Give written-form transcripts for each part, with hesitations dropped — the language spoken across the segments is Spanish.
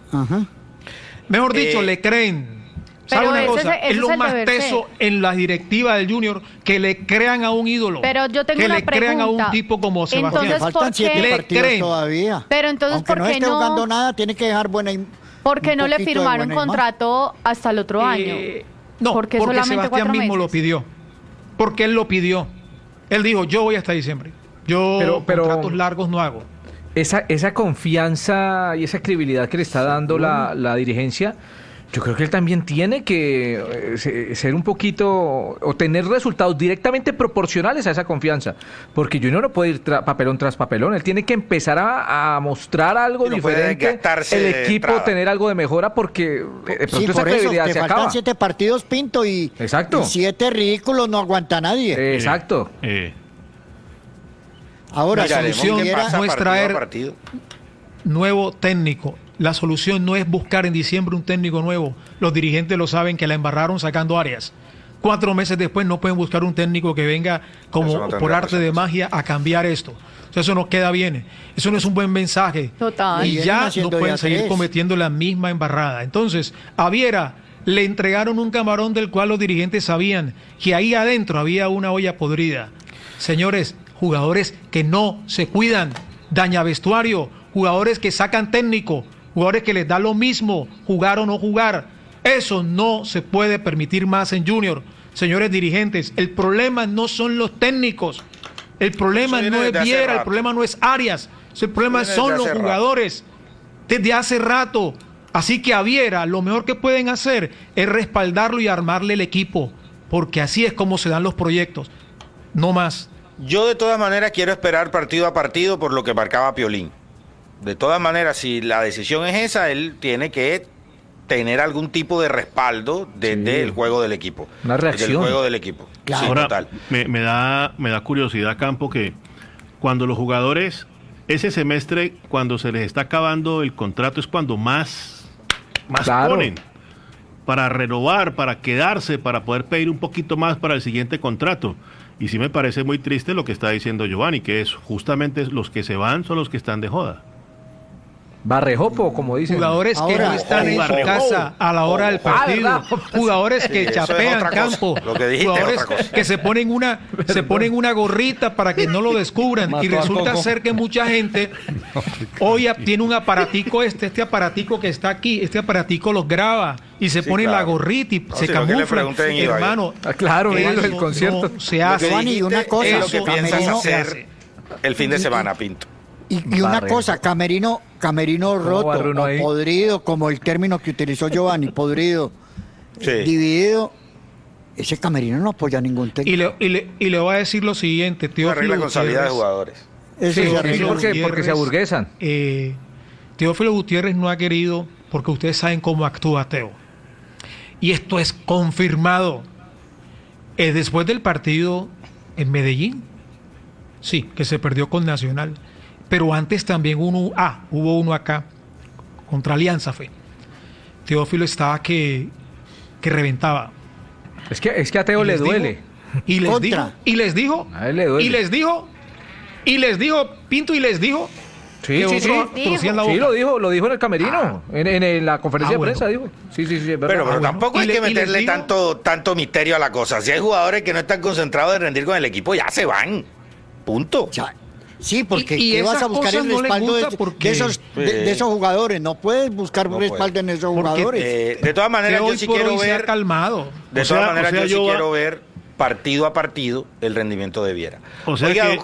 Ajá. Mejor dicho, le creen. ¿Sabe una cosa? Es lo más teso en la directiva del Junior, que le crean a un ídolo. Pero yo tengo una pregunta. Que le crean a un tipo como Sebastián. Entonces, faltan 7 partidos todavía. Pero entonces, aunque ¿por no qué esté jugando nada, tiene que dejar buena ¿por qué no le firmaron contrato hasta el otro año? No, porque Sebastián mismo lo pidió. Porque él lo pidió. Él dijo, yo voy hasta diciembre. Yo contratos largos no hago. Esa confianza y esa credibilidad que le está dando la dirigencia, yo creo que él también tiene que ser un poquito, o tener resultados directamente proporcionales a esa confianza, porque Junior no puede ir papelón tras papelón, él tiene que empezar a mostrar algo diferente, el equipo tener algo de mejora, porque de pronto esa credibilidad se acaba. Faltan 7 partidos, Pinto, y 7 ridículos no aguanta nadie. Exacto. Ahora, la solución no es traer nuevo técnico. La solución no es buscar en diciembre un técnico nuevo. Los dirigentes lo saben, que la embarraron sacando Arias. 4 meses después no pueden buscar un técnico que venga como por arte de magia a cambiar esto. O sea, eso no queda bien. Eso no es un buen mensaje. Total. Y ya no pueden seguir cometiendo la misma embarrada. Entonces, a Viera le entregaron un camarón del cual los dirigentes sabían que ahí adentro había una olla podrida. Señores, jugadores que no se cuidan, daña vestuario, jugadores que sacan técnico, jugadores que les da lo mismo jugar o no jugar. Eso no se puede permitir más en Junior. Señores dirigentes, el problema no son los técnicos, el problema no es Viera, el problema no es Arias, el problema son los jugadores desde hace rato. Así que a Viera lo mejor que pueden hacer es respaldarlo y armarle el equipo, porque así es como se dan los proyectos, no más. Yo de todas maneras quiero esperar partido a partido por lo que marcaba Piolín. De todas maneras, si la decisión es esa, él tiene que tener algún tipo de respaldo desde el juego del equipo. Una reacción. Desde el juego del equipo. Claro. Sí, ahora, total. me da curiosidad, Campo, que cuando los jugadores, ese semestre, cuando se les está acabando el contrato, es cuando más ponen para renovar, para quedarse, para poder pedir un poquito más para el siguiente contrato. Y sí me parece muy triste lo que está diciendo Giovanni, que es justamente los que se van son los que están de joda. Barrejopo, como dicen. Jugadores que no están en su casa a la hora del partido, jugadores que chapean campo, jugadores que se ponen una gorrita para que no lo descubran, y resulta ser que mucha gente hoy tiene un aparatico, este aparatico que está aquí, este aparatico los graba y se ponen la gorrita y se camuflan, hermano. Claro, el concierto no se hace. Y una cosa, es lo que piensas hacer el fin de semana, Pinto. Y una cosa, camerino roto o podrido, como el término que utilizó Giovanni, podrido, dividido, ese camerino no apoya a ningún técnico. Y le voy a decir lo siguiente, Teófilo. Arregla con salida de jugadores. Porque se aburguesan. Teófilo Gutiérrez no ha querido, porque ustedes saben cómo actúa Teo. Y esto es confirmado. Después del partido en Medellín, que se perdió con Nacional. Pero antes también hubo uno acá, contra Alianza fue. Teófilo estaba que reventaba. Es que a Teo le duele. Y les dijo, a él le duele. y les dijo, Pinto, Sí, lo dijo en el camerino, en la conferencia de prensa, dijo. Sí, es verdad. Pero tampoco hay que meterle tanto misterio a la cosa. Si hay jugadores que no están concentrados en rendir con el equipo, ya se van. Punto. Sí, porque ¿qué vas a buscar el respaldo de esos jugadores? No puedes buscar respaldo en esos jugadores. De todas maneras, yo sí quiero ver calmado. De todas maneras, yo sí quiero ver partido a partido el rendimiento de Viera. O sea, que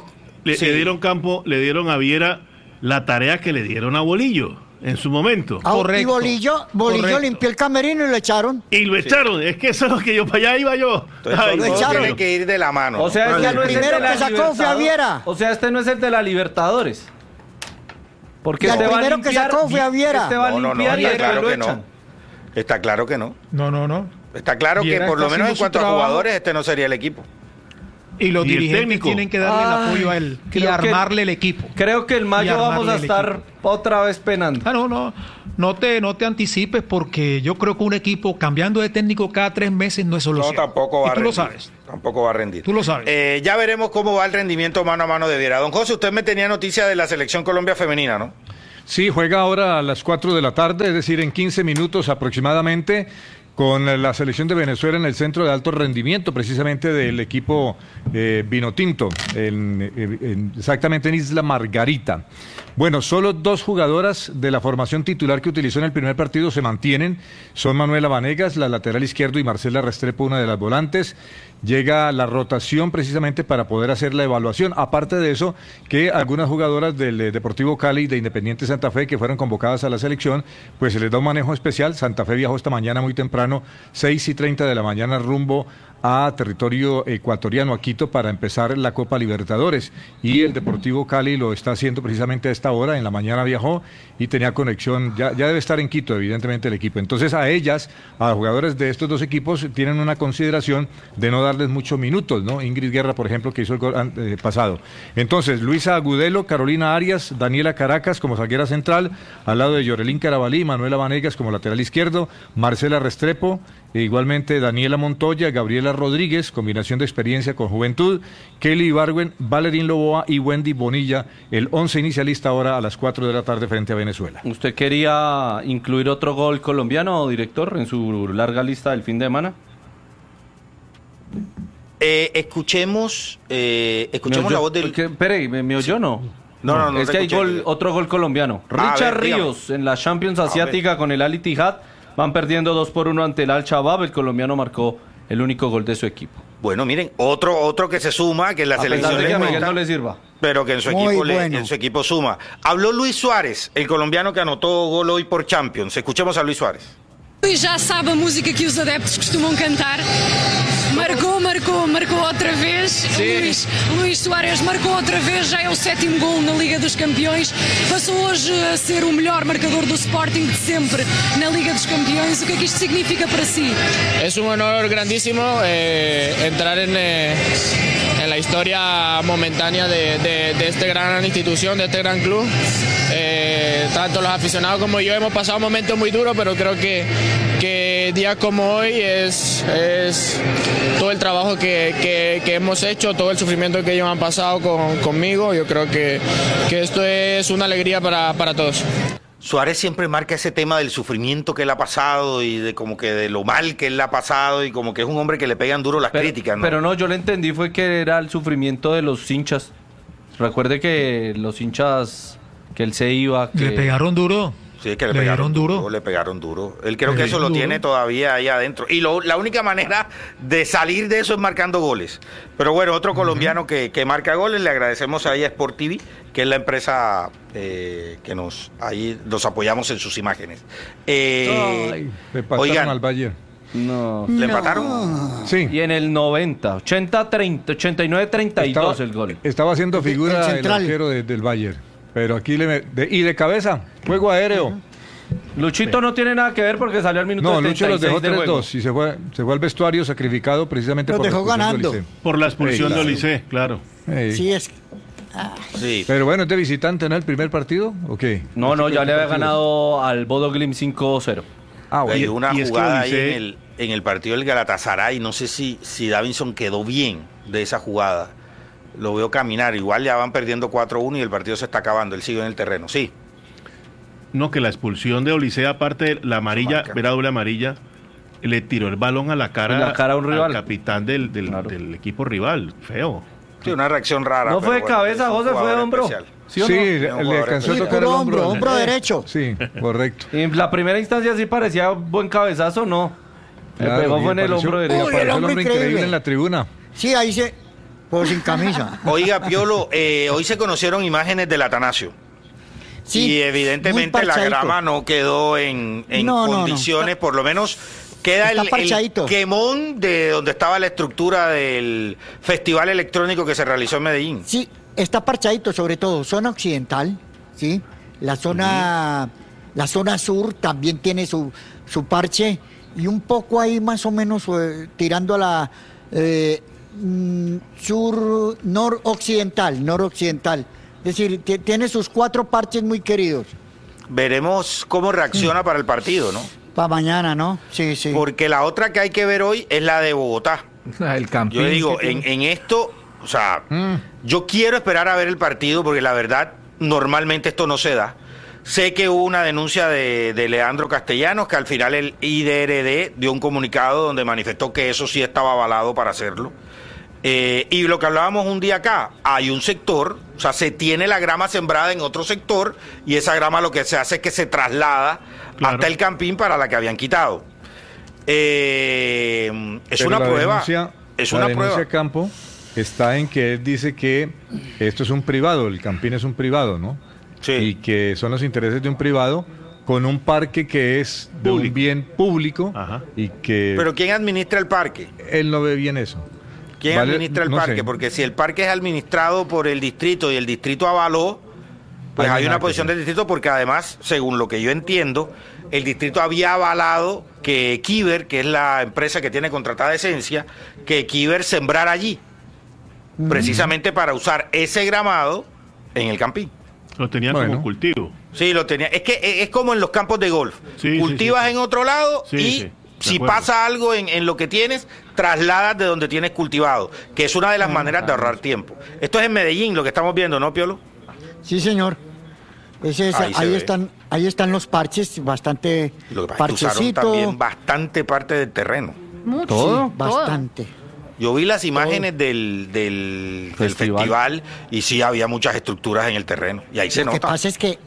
le dieron a Viera la tarea que le dieron a Bolillo en su momento. Correcto. Y Bolillo limpió el camerino y lo echaron. Y lo echaron. Es que eso es lo que yo, para allá iba yo. Entonces, lo echaron. Tiene que ir de la mano. O sea, el primero que sacó fue a Viera. O sea, este no es el de la Libertadores. Porque el primero que sacó fue a Viera. Este va a limpiar y claro lo que echan. Está claro que no. No. Está claro que por lo menos en cuanto a jugadores, este no sería el equipo. Y los dirigentes tienen que darle el apoyo a él y armarle el equipo. Creo que en mayo vamos a estar otra vez penando. No te anticipes, porque yo creo que un equipo cambiando de técnico cada 3 meses no es solución. No, tampoco va a rendir. Tú lo sabes. Tampoco va a rendir. Tú lo sabes. Ya veremos cómo va el rendimiento mano a mano de Viera. Don José, usted me tenía noticia de la selección Colombia femenina, ¿no? Sí, juega ahora a las 4 de la tarde, es decir, en 15 minutos aproximadamente, con la selección de Venezuela en el centro de alto rendimiento, precisamente del equipo Vinotinto, exactamente en Isla Margarita. Bueno, solo 2 jugadoras de la formación titular que utilizó en el primer partido se mantienen, son Manuela Vanegas, la lateral izquierdo, y Marcela Restrepo, una de las volantes. Llega la rotación precisamente para poder hacer la evaluación. Aparte de eso, que algunas jugadoras del Deportivo Cali y de Independiente Santa Fe que fueron convocadas a la selección, pues se les da un manejo especial. Santa Fe viajó esta mañana muy temprano, 6:30 de la mañana, rumbo a territorio ecuatoriano, a Quito, para empezar la Copa Libertadores. Y el Deportivo Cali lo está haciendo precisamente a esta hora. En la mañana viajó y tenía conexión, ya debe estar en Quito, evidentemente, el equipo. Entonces a ellas, a los jugadores de estos 2 equipos, tienen una consideración de no darles muchos minutos, ¿no? Ingrid Guerra, por ejemplo, que hizo el gol pasado. Entonces, Luisa Agudelo, Carolina Arias, Daniela Caracas como zaguera central, al lado de Yorelín Carabalí, Manuela Vanegas como lateral izquierdo, Marcela Restrepo, e igualmente Daniela Montoya, Gabriela Rodríguez, combinación de experiencia con juventud, Kelly Ibargüen, Valerín Loboa y Wendy Bonilla, el 11 inicialista ahora a las 4 de la tarde frente a Venezuela. ¿Usted quería incluir otro gol colombiano, director, en su larga lista del fin de semana? Escuchemos la voz del... Espere, ¿me oyó no? No, es que hay otro gol colombiano. Richard Ríos en la Champions Asiática con el Al Ittihad. Van perdiendo 2-1 ante el Al-Shabaab. El colombiano marcó el único gol de su equipo. Bueno, miren, otro que se suma, que en la selección de que a Miguel no le sirva, pero que en su equipo suma. Habló Luis Suárez, el colombiano que anotó gol hoy por Champions. Escuchemos a Luis Suárez. Luís já sabe a música que os adeptos costumam cantar. Marcou outra vez. Luís Soares marcou outra vez, já é o 7º gol na Liga dos Campeões. Passou hoje a ser o melhor marcador do Sporting de sempre na Liga dos Campeões. O que é que isto significa para si? Es un honor grandísimo entrar en la historia momentánea de esta gran institución, de este gran club. Tanto los aficionados como yo hemos pasado momentos muy duros, pero creo que días como hoy es todo el trabajo que hemos hecho, todo el sufrimiento que ellos han pasado conmigo. Yo creo que esto es una alegría para todos. Suárez siempre marca ese tema del sufrimiento que él ha pasado y de como que de lo mal que él ha pasado y como que es un hombre que le pegan duro las críticas, ¿no? Pero no, yo le entendí fue que era el sufrimiento de los hinchas. Recuerde que los hinchas que él se iba... ¿Le pegaron duro? Sí, que le pegaron duro. Él creo que eso lo tiene todavía ahí adentro. Y la única manera de salir de eso es marcando goles. Pero bueno, otro colombiano que marca goles, le agradecemos a ella Sport TV, que es la empresa que nos apoyamos en sus imágenes. Le pasaron al Bayern. No. ¿Le empataron? Sí. Y en el 90, 89-32 el gol. Estaba haciendo figura el arquero del Bayern. Pero aquí y de cabeza, juego aéreo. Luchito no tiene nada que ver porque salió al minuto 76 Lucho los dejó 3-2 y se fue al vestuario sacrificado precisamente por la expulsión de Olise. Por la expulsión de Olise, claro. Sí, es... Sí. Pero bueno, ¿es de visitante, no, el primer partido? ¿O qué? No, ya le había ganado al Bodo Glimt 5-0. Bueno, y una jugada ahí en el partido del Galatasaray, no sé si Davinson quedó bien de esa jugada. Lo veo caminar, igual ya van perdiendo 4-1 y el partido se está acabando, él sigue en el terreno, sí. No, que la expulsión de Olise, aparte de la amarilla, era doble amarilla, le tiró el balón a la cara a un rival, al capitán del equipo rival, feo. Sí, una reacción rara. No fue de cabeza, José, fue de hombro. Sí, le alcanzó a tocar el hombro derecho. Sí, correcto. Y en la primera instancia sí parecía buen cabezazo, ¿no? Le pegó fue en el hombro derecho. El hombre increíble en la tribuna. Sí, ahí sin camisa. Oiga, Piolo, hoy se conocieron imágenes del Atanasio. Sí, y evidentemente la grama no quedó en condiciones, por lo menos queda el quemón de donde estaba la estructura del festival electrónico que se realizó en Medellín. Sí, está parchadito, sobre todo zona occidental, ¿sí? La zona sur también tiene su parche y un poco ahí más o menos tirando a la noroccidental. Es decir, tiene sus 4 parches muy queridos. Veremos cómo reacciona para el partido, ¿no? Para mañana, ¿no? Sí. Porque la otra que hay que ver hoy es la de Bogotá. El Campín. Yo digo, en esto, o sea, yo quiero esperar a ver el partido porque la verdad, normalmente esto no se da. Sé que hubo una denuncia de Leandro Castellanos, que al final el IDRD dio un comunicado donde manifestó que eso sí estaba avalado para hacerlo. Y lo que hablábamos un día acá, hay un sector, o sea, se tiene la grama sembrada en otro sector y esa grama lo que se hace es que se traslada hasta el campín para la que habían quitado. Es una prueba. Es una prueba. Campo está en que él dice que esto es un privado, el campín es un privado, ¿no? Sí. Y que son los intereses de un privado con un parque que es de un bien público. Ajá. Y que... ¿Pero quién administra el parque? Él no ve bien eso. ¿Quién administra el parque? Sé. Porque si el parque es administrado por el distrito y el distrito avaló, pues hay una posición del distrito, porque además, según lo que yo entiendo, el distrito había avalado que Kiber, que es la empresa que tiene contratada Esencia, que Kiber sembrara allí, precisamente para usar ese gramado en el campín. Lo tenían como cultivo. Sí, lo tenía. Es que es como en los campos de golf. Sí, cultivas en otro lado y si pasa algo en lo que tienes, trasladas de donde tienes cultivado, que es una de las maneras de ahorrar tiempo. Esto es en Medellín, lo que estamos viendo, ¿no, Piolo? Sí, señor. Ahí están los parches, bastante parchecitos. Usaron también bastante parte del terreno. Mucho. ¿Todo? Sí, bastante. Yo vi las imágenes del festival y sí había muchas estructuras en el terreno. Y ahí se nota. Lo que pasa es que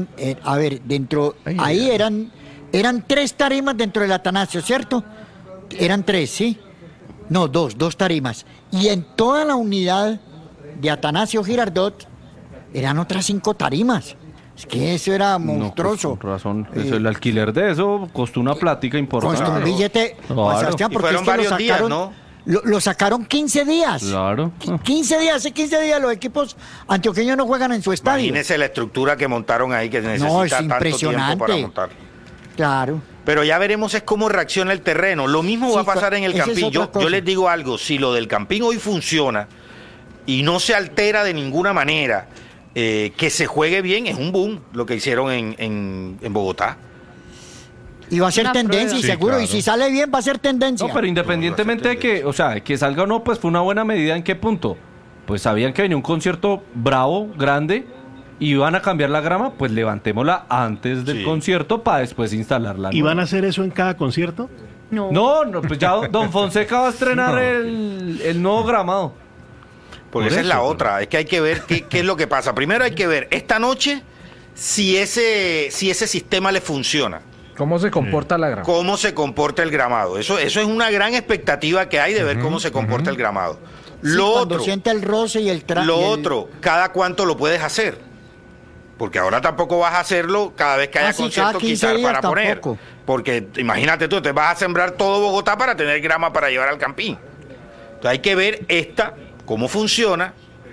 eran 3 tarimas dentro del Atanasio, ¿cierto? Eran 3, ¿sí? No, dos tarimas. Y en toda la unidad de Atanasio Girardot eran otras 5 tarimas. Es que eso era monstruoso. Con razón. El alquiler de eso costó una plática importante. Costó un billete. Claro. Sebastián, porque fueron varios días, ¿no? Lo sacaron 15 días. Claro. 15 días, hace 15 días los equipos antioqueños no juegan en su estadio. Imagínese la estructura que montaron ahí, que necesita tanto tiempo para montar. Claro. Pero ya veremos es cómo reacciona el terreno. Lo mismo va a pasar en el campín. Yo les digo algo, si lo del campín hoy funciona y no se altera de ninguna manera, que se juegue bien, es un boom lo que hicieron en Bogotá. Y va a ser tendencia, y seguro, claro. Y si sale bien va a ser tendencia. No, pero independientemente de que, o sea, que salga o no, pues fue una buena medida. ¿En qué punto? Pues sabían que venía un concierto bravo, grande, y iban a cambiar la grama, pues levantémosla antes del concierto para después instalarla. ¿Y van a hacer eso en cada concierto? No, pues ya Don Fonseca va a estrenar el nuevo gramado. Porque esa es la otra, es que hay que ver qué es lo que pasa. Primero hay que ver esta noche si ese sistema le funciona. ¿Cómo se comporta la grama? ¿Cómo se comporta el gramado? Eso es una gran expectativa que hay de ver cómo se comporta el gramado. Cuando siente el roce y el otro, ¿cada cuánto lo puedes hacer? Porque ahora tampoco vas a hacerlo cada vez que haya concierto, quitar para poner. Porque imagínate tú, te vas a sembrar todo Bogotá para tener grama para llevar al campín. Entonces hay que ver cómo funciona,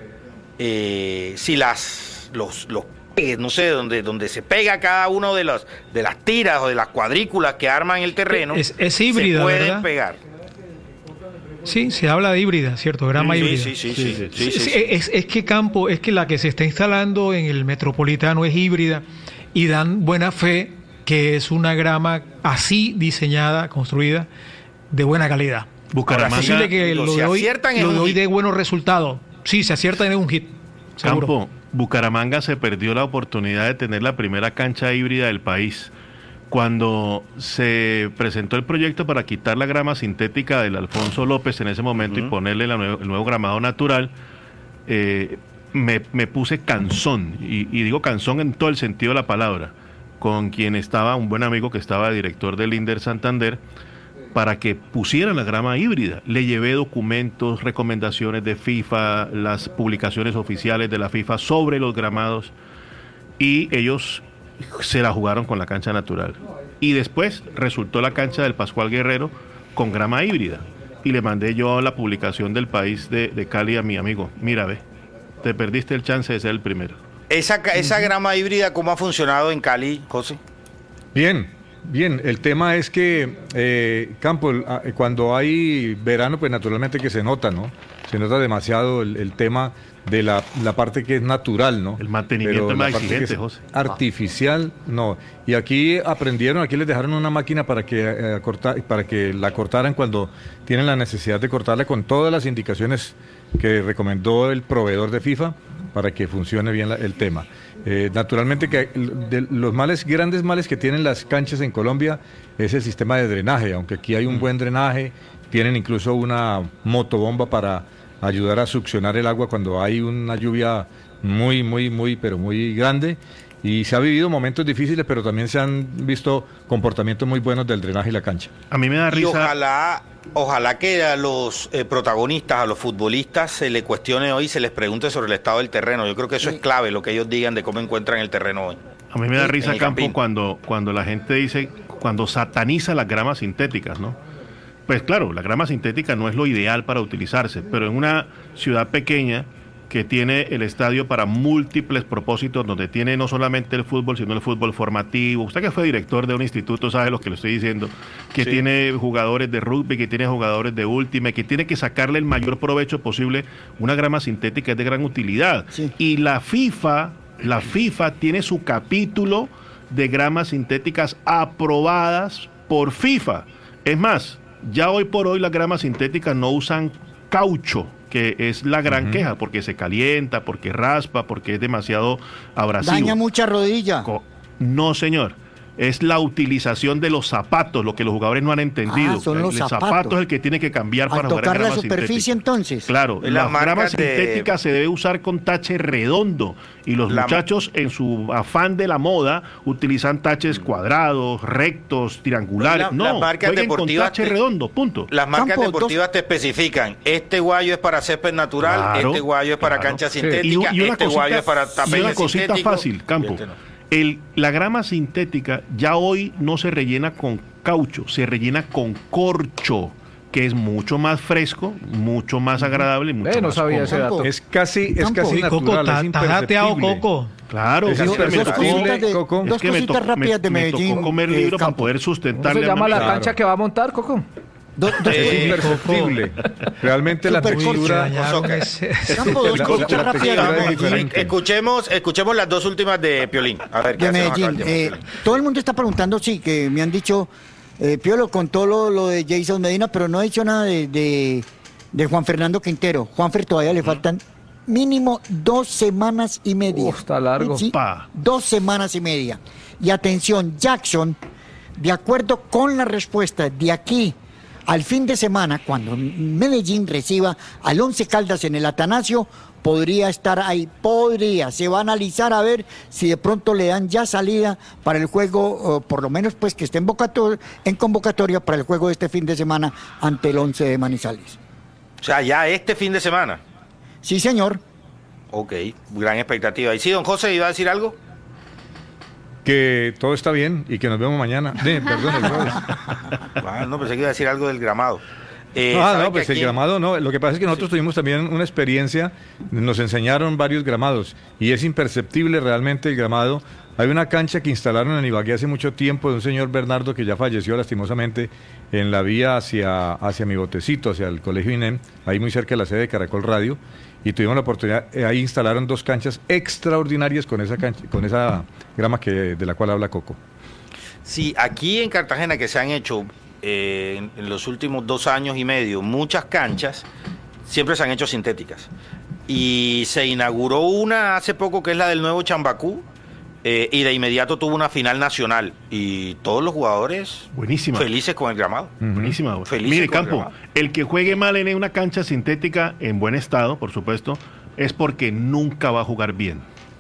si los no sé, donde se pega cada uno de las tiras o de las cuadrículas que arman el terreno, es híbrida, se pueden ¿verdad? Pegar. Sí, se habla de híbrida, ¿cierto? Grama híbrida. Sí. Es que la que se está instalando en el Metropolitano es híbrida y dan buena fe que es una grama así diseñada, construida, de buena calidad. Bucaramanga. Es posible que lo de hoy dé buenos resultados. Sí, se aciertan en un hit. Seguro. Campo, Bucaramanga se perdió la oportunidad de tener la primera cancha híbrida del país. Cuando se presentó el proyecto para quitar la grama sintética del Alfonso López en ese momento y ponerle el nuevo gramado natural, me puse cansón, y digo cansón en todo el sentido de la palabra, con quien estaba un buen amigo que estaba director del INDER Santander, para que pusieran la grama híbrida. Le llevé documentos, recomendaciones de FIFA, las publicaciones oficiales de la FIFA sobre los gramados, y ellos se la jugaron con la cancha natural. Y después resultó la cancha del Pascual Guerrero con grama híbrida. Y le mandé yo la publicación del País de Cali a mi amigo. Mira, ve, te perdiste el chance de ser el primero. Esa grama híbrida, ¿cómo ha funcionado en Cali, José? Bien. El tema es que, Campo, cuando hay verano, pues naturalmente que se nota, ¿no? se nota demasiado el tema de la parte que es natural, ¿no? El mantenimiento es más exigente, José. Artificial, no. Y aquí aprendieron, aquí les dejaron una máquina para que la cortaran cuando tienen la necesidad de cortarla, con todas las indicaciones que recomendó el proveedor de FIFA para que funcione bien el tema. Naturalmente que de los grandes males que tienen las canchas en Colombia es el sistema de drenaje, aunque aquí hay un buen drenaje, tienen incluso una motobomba para ayudar a succionar el agua cuando hay una lluvia pero muy grande, y se ha vivido momentos difíciles, pero también se han visto comportamientos muy buenos del drenaje y la cancha. A mí me da risa. Y ojalá que a los protagonistas, a los futbolistas, se les cuestione hoy, se les pregunte sobre el estado del terreno. Yo creo que eso es clave, lo que ellos digan de cómo encuentran el terreno hoy. A mí me da risa, Campo, cuando la gente dice, cuando sataniza las gramas sintéticas, ¿no? Pues claro, la grama sintética no es lo ideal para utilizarse, pero en una ciudad pequeña que tiene el estadio para múltiples propósitos, donde tiene no solamente el fútbol, sino el fútbol formativo. Usted que fue director de un instituto sabe lo que le estoy diciendo, que sí, tiene jugadores de rugby, que tiene jugadores de última, que tiene que sacarle el mayor provecho posible. Una grama sintética es de gran utilidad. Sí. Y la FIFA tiene su capítulo de gramas sintéticas aprobadas por FIFA. Es más, ya hoy por hoy las gramas sintéticas no usan caucho, que es la gran queja, porque se calienta, porque raspa, porque es demasiado abrasivo. Daña mucha rodilla. No, señor. Es la utilización de los zapatos, lo que los jugadores no han entendido. Son los zapatos es el que tiene que cambiar para jugar en grama la superficie sintética. Entonces. Claro, la grama sintética se debe usar con tache redondo, y los muchachos en su afán de la moda utilizan taches cuadrados, rectos, triangulares. Las marcas deportivas con tache redondo, punto. Las marcas deportivas te especifican: este guayo es para césped natural, claro, este guayo es para cancha sintética, este guayo es para tapete sintético. Y una cosita fácil, Campo. La grama sintética ya hoy no se rellena con caucho, se rellena con corcho, que es mucho más fresco, mucho más agradable, mucho no más sabía ese dato. Es casi natural, Coco, es imperceptible. Coco. Claro, es imperceptible, Coco. Dos cositas rápidas de Medellín. Me tocó comer libro para poder sustentarle. ¿Cómo se llama la cancha que va a montar, Coco? Es imperceptible. Realmente la textura. Escuchemos las dos últimas de Piolín. A ver, ¿qué de Medellín. Todo el mundo está preguntando, sí, que me han dicho, Piolo, con todo lo de Jason Medina, pero no ha dicho nada de Juan Fernando Quintero. Juanfer todavía le faltan mínimo 2 semanas y media. Está largo. ¿Sí? 2 semanas y media. Y atención, Jackson, de acuerdo con la respuesta de aquí al fin de semana, cuando Medellín reciba al Once Caldas en el Atanasio, podría estar ahí, se va a analizar a ver si de pronto le dan ya salida para el juego, por lo menos pues que esté en convocatoria para el juego de este fin de semana ante el Once de Manizales. O sea, ya este fin de semana. Sí, señor. Ok, gran expectativa. ¿Y sí, don José, iba a decir algo? Que todo está bien y que nos vemos mañana. Perdón, el jueves. No, pensé que iba a decir algo del gramado. Pues el gramado no. Lo que pasa es que nosotros tuvimos también una experiencia, nos enseñaron varios gramados y es imperceptible realmente el gramado. Hay una cancha que instalaron en Ibagué hace mucho tiempo de un señor Bernardo que ya falleció lastimosamente en la vía hacia mi botecito, hacia el Colegio INEM, ahí muy cerca de la sede de Caracol Radio, y tuvimos la oportunidad, ahí instalaron 2 canchas extraordinarias con esa grama de la cual habla Coco. Sí, aquí en Cartagena que se han hecho en los últimos 2 años y medio muchas canchas, siempre se han hecho sintéticas. Y se inauguró una hace poco que es la del nuevo Chambacú, y de inmediato tuvo una final nacional y todos los jugadores felices con el gramado. Buenísima. Mire, Campo, el que juegue mal en una cancha sintética en buen estado, por supuesto, es porque nunca va a jugar bien.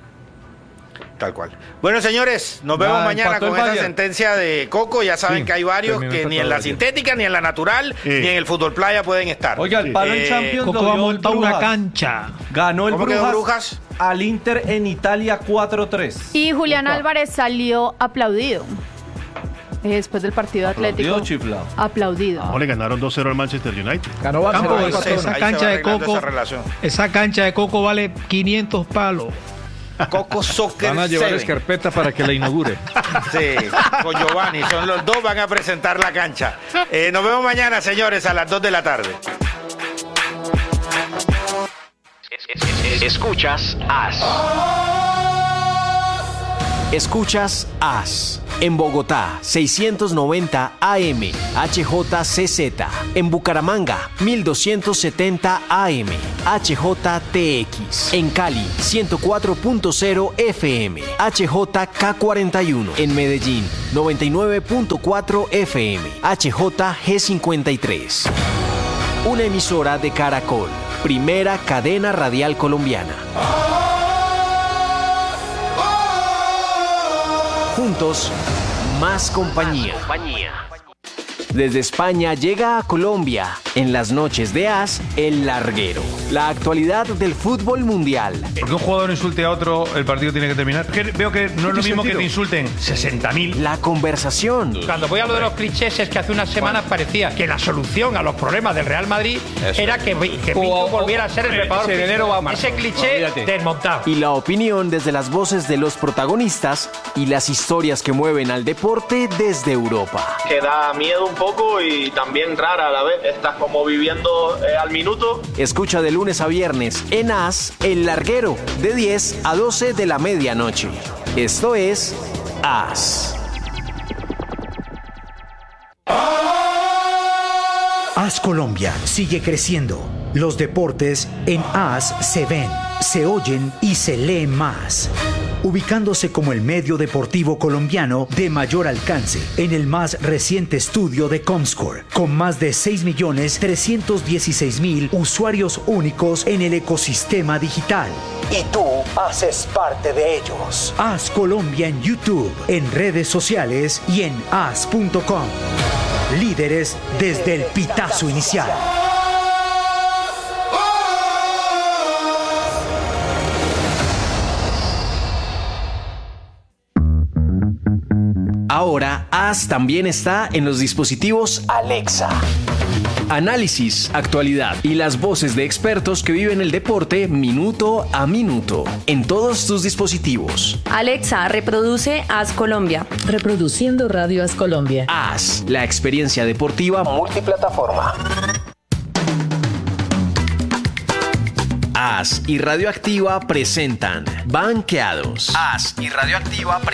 Tal cual. Bueno, señores, nos vemos mañana con esa sentencia de Coco. Ya saben que hay varios que ni en la sintética, ni en la natural, ni en el fútbol playa pueden estar. Oiga, el palo en Champions Coco va a montar una cancha. Ganó el Brujas al Inter en Italia 4-3. Y Julián Álvarez salió aplaudido. Después del partido Atlético. Aplaudido. No, le ganaron 2-0 al Manchester United. Ganó Barcelona. Esa cancha de Coco vale 500 palos. Coco Soccer. Van a llevar escarpeta para que la inaugure. Sí, con Giovanni. Son los dos, van a presentar la cancha. Nos vemos mañana, señores, a las 2 de la tarde. Escuchas AS. Escuchas AS. En Bogotá, 690 AM, HJCZ. En Bucaramanga, 1270 AM, HJTX. En Cali, 104.0 FM, HJK41. En Medellín, 99.4 FM, HJG53. Una emisora de Caracol, primera cadena radial colombiana. Juntos, más compañía. Desde España llega a Colombia, en las noches de AS, El Larguero. La actualidad del fútbol mundial. Porque un jugador insulte a otro, el partido tiene que terminar. Veo que no es lo mismo que te insulten 60.000. La conversación. Cuando voy a lo de los clichés, es que hace unas semanas parecía que la solución a los problemas del Real Madrid era que Pinto volviera a ser el preparador físico. Ese cliché desmontado. Y la opinión desde las voces de los protagonistas y las historias que mueven al deporte desde Europa. Que da miedo un poco y también rara a la vez. Estás como viviendo al minuto. Escucha de lunes a viernes en AS, El Larguero, de 10 a 12 de la medianoche. Esto es AS. AS Colombia sigue creciendo. Los deportes en AS se ven, se oyen y se leen más. Ubicándose como el medio deportivo colombiano de mayor alcance en el más reciente estudio de Comscore, con más de 6.316.000 usuarios únicos en el ecosistema digital. Y tú haces parte de ellos. AS Colombia en YouTube, en redes sociales y en as.com. Líderes desde el pitazo inicial. Ahora, AS también está en los dispositivos Alexa. Análisis, actualidad y las voces de expertos que viven el deporte minuto a minuto en todos tus dispositivos. Alexa, reproduce AS Colombia. Reproduciendo Radio AS Colombia. AS, la experiencia deportiva multiplataforma. AS y Radioactiva presentan Banqueados. AS y Radioactiva presentan